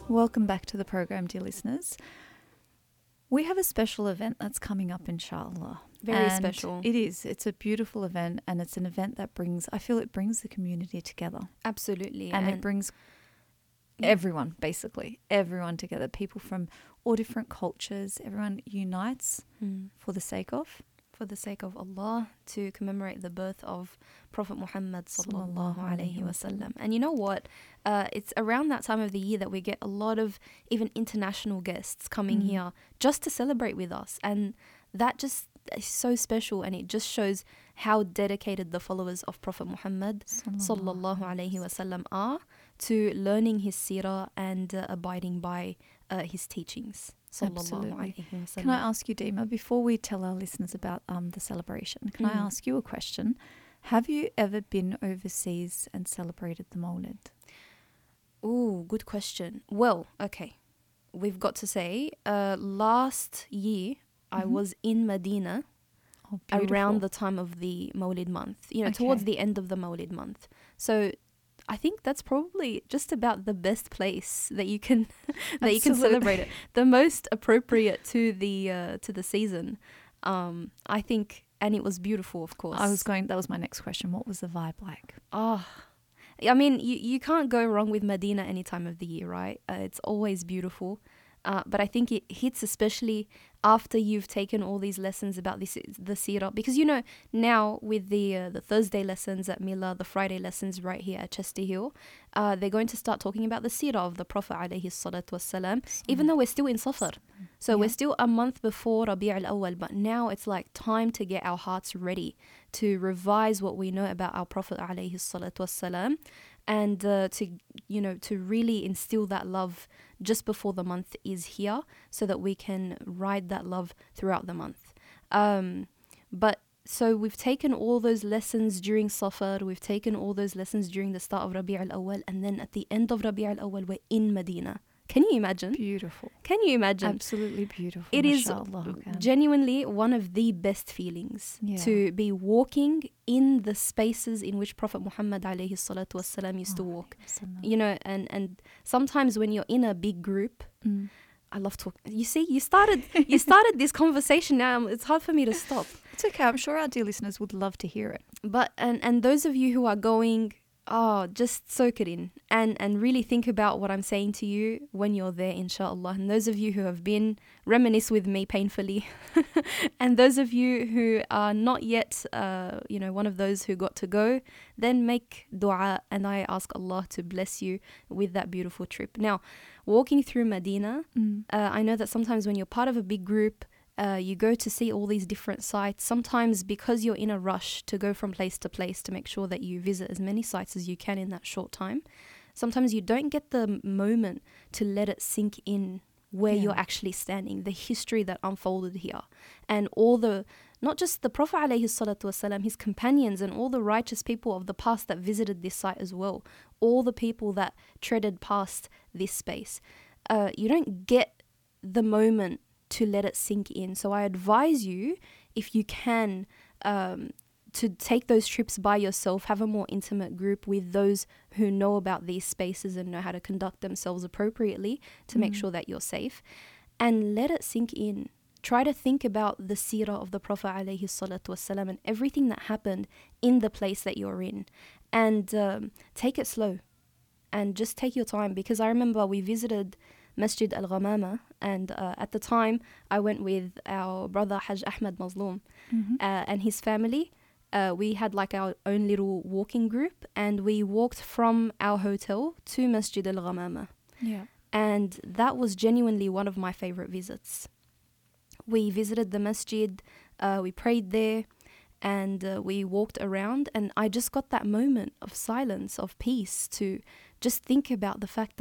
Welcome back to the program, dear listeners. We have a special event that's coming up, inshallah. Very And special. It is. It's a beautiful event, and it's an event that brings the community together. Absolutely. And it brings everyone, basically, everyone together. People from all different cultures, everyone unites for the sake of Allah, to commemorate the birth of Prophet Muhammad sallallahu alaihi wasallam. And you know what? It's around that time of the year that we get a lot of even international guests coming here just to celebrate with us. And that just is so special, and it just shows how dedicated the followers of Prophet Muhammad sallallahu alaihi wasallam are to learning his seerah and abiding by his teachings. Absolutely. Can I ask you, Dima, before we tell our listeners about the celebration, can I ask you a question? Have you ever been overseas and celebrated the Mawlid? Oh, good question. Well, okay. We've got to say, last year I was in Medina around the time of the Mawlid month, towards the end of the Mawlid month. So I think that's probably just about the best place that you can you can celebrate it. The most appropriate to the season. I think, and it was beautiful, of course. That was my next question. What was the vibe like? I mean, you can't go wrong with Medina any time of the year, right? It's always beautiful. But I think it hits especially after you've taken all these lessons about the seerah. Because, now with the Thursday lessons at Mila, the Friday lessons right here at Chester Hill, they're going to start talking about the seerah of the Prophet alayhi salatu wassalam, even though we're still in Safar. So we're still a month before Rabi' al-Awwal, but now it's like time to get our hearts ready to revise what we know about our Prophet alayhi salatu wassalam, and to really instill that love just before the month is here, so that we can ride that love throughout the month. But so we've taken all those lessons during Safar, we've taken all those lessons during the start of Rabi' al-Awwal, and then at the end of Rabi' al-Awwal we're in Medina. Can you imagine? Beautiful. Can you imagine? Absolutely beautiful. It is genuinely one of the best feelings to be walking in the spaces in which Prophet Muhammad alayhi salatu wasalam used to walk. And sometimes when you're in a big group, I love talking. You see, you started this conversation now. It's hard for me to stop. It's okay. I'm sure our dear listeners would love to hear it. But and those of you who are going, just soak it in and really think about what I'm saying to you when you're there, inshallah. And those of you who have been, reminisce with me painfully. And those of you who are not yet, one of those who got to go, then make dua, and I ask Allah to bless you with that beautiful trip. Now, walking through Medina, I know that sometimes when you're part of a big group, you go to see all these different sites. Sometimes because you're in a rush to go from place to place to make sure that you visit as many sites as you can in that short time, sometimes you don't get the moment to let it sink in where you're actually standing, the history that unfolded here, and all the, not just the Prophet alayhi salatu wasalam, his companions and all the righteous people of the past that visited this site as well, all the people that treaded past this space. You don't get the moment to let it sink in. So I advise you, if you can, to take those trips by yourself, have a more intimate group with those who know about these spaces and know how to conduct themselves appropriately to make sure that you're safe, and let it sink in. Try to think about the seerah of the Prophet alayhi salatu wasalam and everything that happened in the place that you're in, and take it slow and just take your time. Because I remember we visited Masjid Al-Ghamama, and at the time I went with our brother Hajj Ahmed Mazloom and his family. We had like our own little walking group, and we walked from our hotel to Masjid Al-Ghamama. And that was genuinely one of my favorite visits. We visited the masjid, we prayed there, and we walked around, and I just got that moment of silence, of peace, to just think about the fact